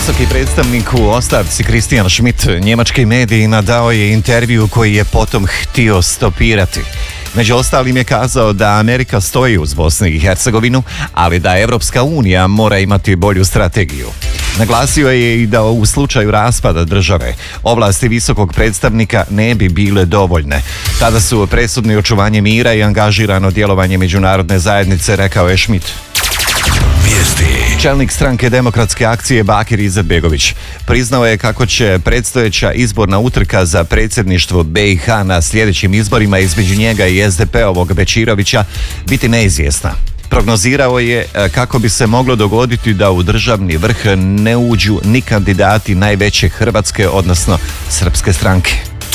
Visoki predstavnik u ostavci Christian Schmidt njemačkim medijima dao je intervju koji je potom htio stopirati. Među ostalim je kazao da Amerika stoji uz Bosnu i Hercegovinu, ali da Evropska unija mora imati bolju strategiju. Naglasio je i da u slučaju raspada države ovlasti visokog predstavnika ne bi bile dovoljne. Tada su presudni očuvanje mira i angažirano djelovanje međunarodne zajednice, rekao je Schmidt. Čelnik stranke Demokratske akcije Bakir Izetbegović priznao je kako će predstojeća izborna utrka za predsjedništvo BiH na sljedećim izborima između njega i SDP-ovog Bečirovića biti neizvjesna. Prognozirao je kako bi se moglo dogoditi da u državni vrh ne uđu ni kandidati najveće hrvatske, odnosno srpske stranke.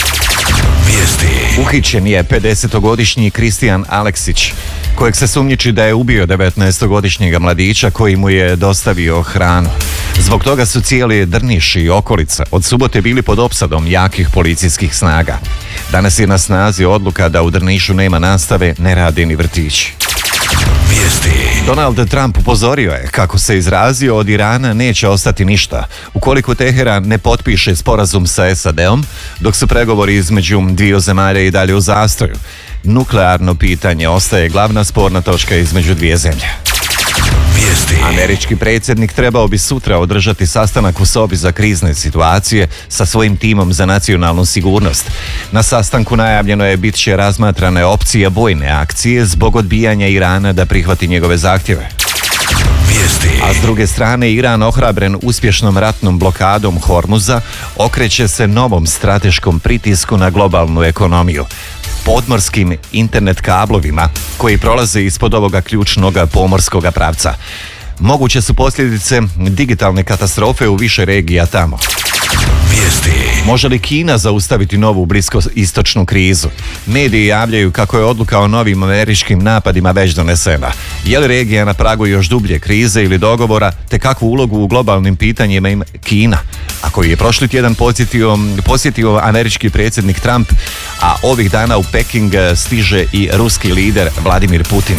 Uhićen je 50-godišnji Kristijan Aleksić, kojeg se sumnjiči da je ubio 19-godišnjega mladića koji mu je dostavio hranu. Zbog toga su cijeli Drniš i okolica od subote bili pod opsadom jakih policijskih snaga. Danas je na snazi odluka da u Drnišu nema nastave, ne rade ni vrtići. Donald Trump upozorio je, kako se izrazio, od Irana neće ostati ništa ukoliko Teheran ne potpiše sporazum sa SAD-om, dok su pregovori između dviju zemalja i dalje u zastoju. Nuklearno pitanje ostaje glavna sporna točka između dvije zemlje. Američki predsjednik trebao bi sutra održati sastanak u sobi za krizne situacije sa svojim timom za nacionalnu sigurnost. Na sastanku najavljeno je bit će razmatrane opcije vojne akcije zbog odbijanja Irana da prihvati njegove zahtjeve. A s druge strane, Iran, ohrabren uspješnom ratnom blokadom Hormuza, okreće se novom strateškom pritisku na globalnu ekonomiju, podmorskim internet kablovima koji prolaze ispod ovoga ključnog pomorskog pravca. Moguće su posljedice digitalne katastrofe u više regija tamo. Može li Kina zaustaviti novu bliskoistočnu krizu? Mediji javljaju kako je odluka o novim američkim napadima već donesena. Je li regija na pragu još dublje krize ili dogovora, te kakvu ulogu u globalnim pitanjima ima Kina, a koji je prošli tjedan posjetio američki predsjednik Trump, a ovih dana u Peking stiže i ruski lider Vladimir Putin.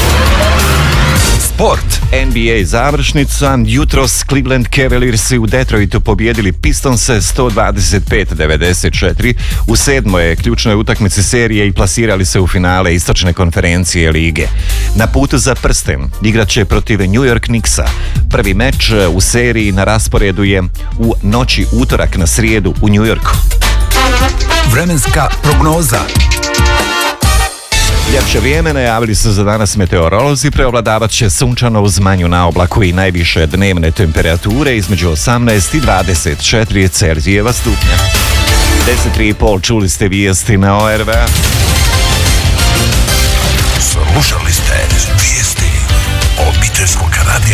Sport. NBA završnica. Jutros Cleveland Cavaliersi u Detroitu pobijedili Pistonse 125-94 u 7. ključnoj utakmici serije i plasirali se u finale istočne konferencije lige. Na putu za prsten igrat će protiv New York Knicksa. Prvi meč u seriji na rasporedu je u noći utorak na srijedu u New Yorku. Vremenska prognoza. Ljepše vrijeme najavili su za danas meteorolozi, preovladavat će sunčano uz manju naoblaku i najviše dnevne temperature između 18 i 24 Celzijeva stupnja. 10:30 čuli ste vijesti na ORV-a. Slušali ste vijesti obiteljskog